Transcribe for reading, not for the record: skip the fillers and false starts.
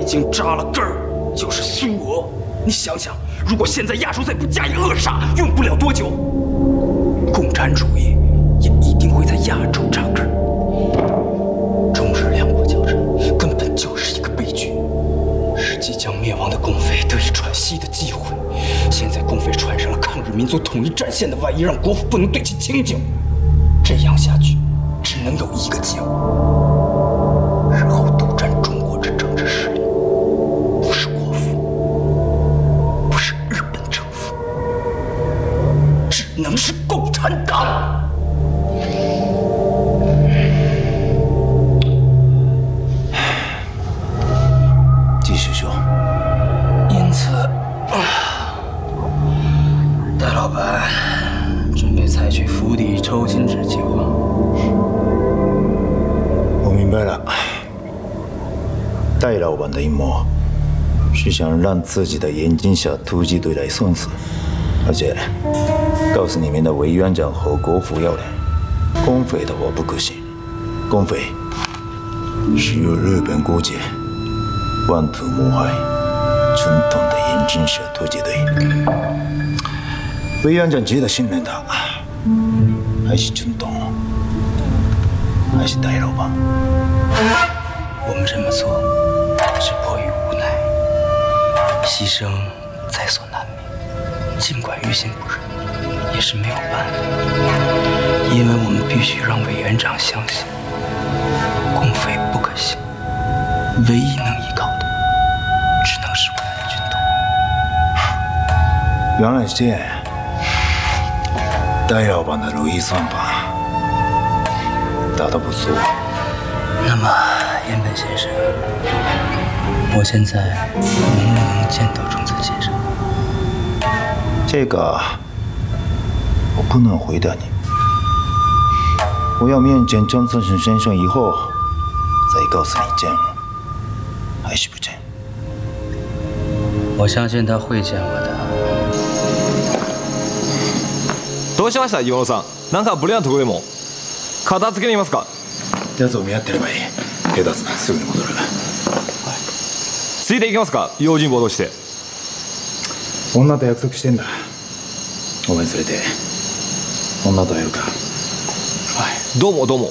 经扎了根儿，就是苏俄。你想想，如果现在亚洲再不加以扼杀，用不了多久，共产主义也一定会在亚洲扎根儿。中日两国交战根本就是一个悲剧，是即将灭亡的共匪得以喘息的机会。现在共匪穿上了抗日民族统一战线的外衣，让国府不能对其清剿。这样下去，只能有一个结果：日后独占中国之政治势力，不是国府，不是日本政府，只能是共产党。 季师兄， 因此，戴老板准备采取釜底抽薪之计划。 我明白了，戴老板的阴谋是想让自己的眼镜蛇突击队来送死，而且告诉你们的委员长和国府要人，共匪的话不可信，共匪是由日本估计妄图谋害传统的眼镜蛇突击队。委员长值得信任的，还是传统，还是戴老板？ 我们这么做是迫于无奈，牺牲在所难免。尽管于心不忍，也是没有办法，因为我们必须让委员长相信，共匪不可信，唯一能依靠的只能是我们的军队。 原来是这样，戴老板的如意算法打得不错。 那么，岩本先生，我现在能不能见到中村先生？ 这个我不能回答你，我要面见中村先生以后再告诉你见还是不见。 我相信他会见我的。 どうしました岩野さん、なんかブリアントでも片付けにいますか？ やつを見張ってればいい。手出すな、すぐに戻る。 ついていきますか、用心棒として。 女と約束してんだ。お前連れて女と会えるか？ どうもどうも。